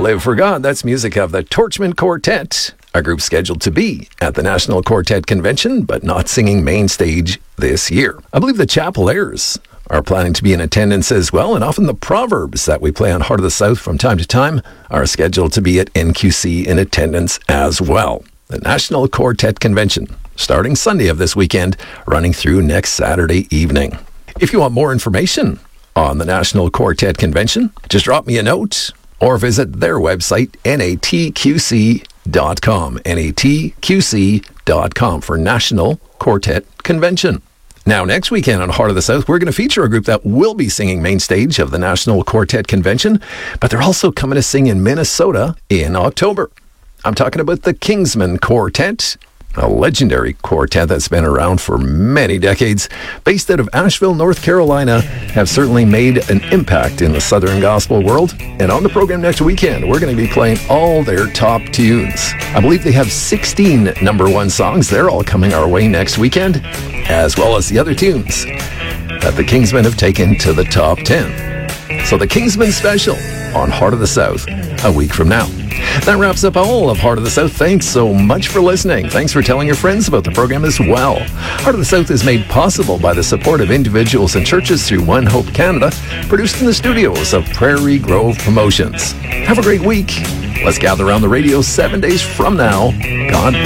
Live for God. That's music of the Torchman Quartet, a group scheduled to be at the National Quartet Convention, but not singing main stage this year. I believe the Chapel Airs are planning to be in attendance as well, and often the Proverbs that we play on Heart of the South from time to time are scheduled to be at NQC in attendance as well. The National Quartet Convention, starting Sunday of this weekend, running through next Saturday evening. If you want more information on the National Quartet Convention, just drop me a note or visit their website, natqc.com, natqc.com for National Quartet Convention. Now, next weekend on Heart of the South, we're going to feature a group that will be singing main stage of the National Quartet Convention, but they're also coming to sing in Minnesota in October. I'm talking about the Kingsmen Quartet, a legendary quartet that's been around for many decades, based out of Asheville, North Carolina, have certainly made an impact in the Southern gospel world. And on the program next weekend, we're going to be playing all their top tunes. I believe they have 16 number one songs. They're all coming our way next weekend, as well as the other tunes that the Kingsmen have taken to the top 10. So the Kingsmen Special on Heart of the South a week from now. That wraps up all of Heart of the South. Thanks so much for listening. Thanks for telling your friends about the program as well. Heart of the South is made possible by the support of individuals and churches through One Hope Canada, produced in the studios of Prairie Grove Promotions. Have a great week. Let's gather around the radio 7 days from now. God bless.